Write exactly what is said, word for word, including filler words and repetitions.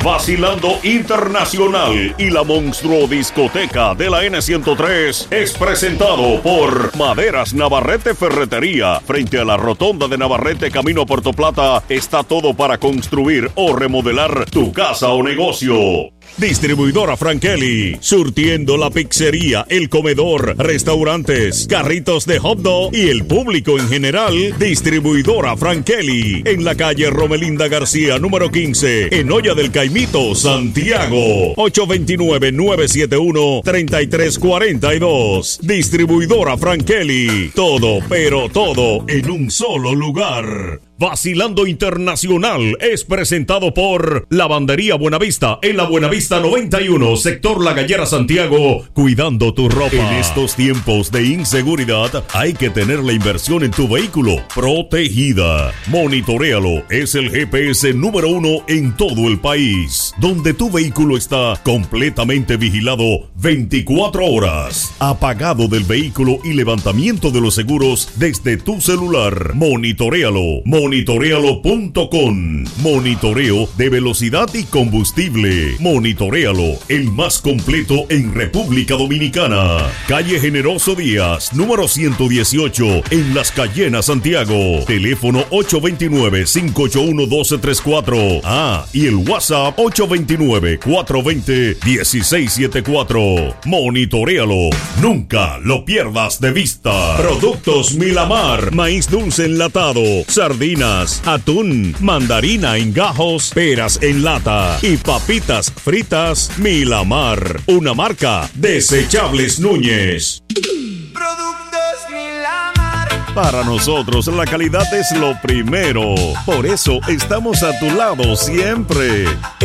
Vacilando Internacional y la Monstruo Discoteca de la N ciento tres es presentado por Maderas Navarrete Ferretería. Frente a la rotonda de Navarrete, camino a Puerto Plata, está todo para construir o remodelar tu casa o negocio. Distribuidora Frankeli, surtiendo la pizzería, el comedor, restaurantes, carritos de hot dog y el público en general. Distribuidora Frankeli, en la calle Romelinda García, número quince, en Olla del Caimito, Santiago. ocho dos nueve, nueve siete uno, tres tres cuatro dos. Distribuidora Frankeli, todo, pero todo en un solo lugar. Vacilando Internacional es presentado por Lavandería Buenavista en la Buenavista noventa y uno, sector La Gallera, Santiago, cuidando tu ropa. En estos tiempos de inseguridad hay que tener la inversión en tu vehículo protegida. Monitoréalo, es el G P S número uno en todo el país, donde tu vehículo está completamente vigilado veinticuatro horas, apagado del vehículo y levantamiento de los seguros desde tu celular. Monitoréalo. Monitorealo punto com. Monitoreo de velocidad y combustible. Monitorealo, el más completo en República Dominicana. Calle Generoso Díaz, número ciento dieciocho, en Las Cayenas, Santiago. Teléfono ocho dos nueve, cinco ocho uno, uno dos tres cuatro. Ah, y el WhatsApp ocho dos nueve, cuatro dos cero, uno seis siete cuatro. Monitorealo, nunca lo pierdas de vista. Productos Milamar, maíz dulce enlatado, sardinas, atún, mandarina en gajos, peras en lata y papitas fritas Milamar, una marca Desechables Núñez. Productos Milamar. Para nosotros la calidad es lo primero, por eso estamos a tu lado siempre.